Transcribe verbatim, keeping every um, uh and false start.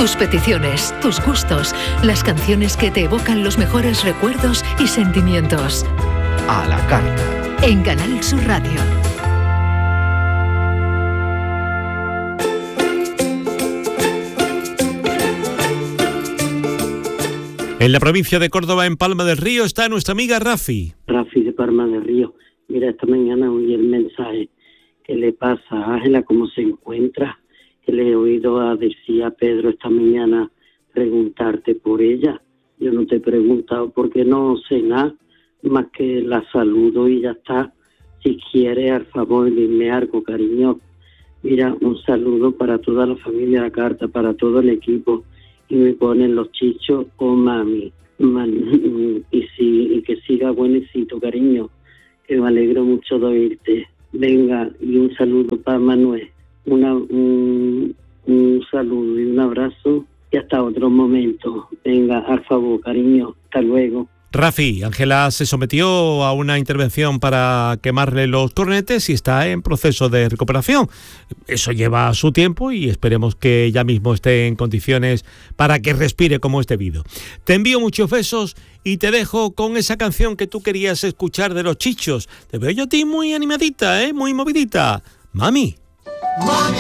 Tus peticiones, tus gustos, las canciones que te evocan los mejores recuerdos y sentimientos. A la carta. En Canal Sur Radio. En la provincia de Córdoba, en Palma del Río, está nuestra amiga Rafi. Rafi de Palma del Río. Mira, esta mañana oí el mensaje que le pasa a Ángela, cómo se encuentra, que le he oído a decir a Pedro esta mañana preguntarte por ella. Yo no te he preguntado porque no sé nada, más que la saludo y ya está. Si quiere, al favor, dime algo, cariño. Mira, un saludo para toda la familia La Carta, para todo el equipo. Y me ponen los chichos o mami. Man, y, sí, y que siga buenecito, cariño, que me alegro mucho de oírte. Venga, y un saludo para Manuel. Una, un, un saludo y un abrazo y hasta otro momento. Venga, al favor, cariño, hasta luego. Rafi, Ángela se sometió a una intervención para quemarle los cornetes y está en proceso de recuperación. Eso lleva su tiempo y esperemos que ya mismo esté en condiciones para que respire como es debido. Te envío muchos besos y te dejo con esa canción que tú querías escuchar de los Chichos. Te veo yo a ti muy animadita, ¿eh? Muy movidita. Mami. Mami,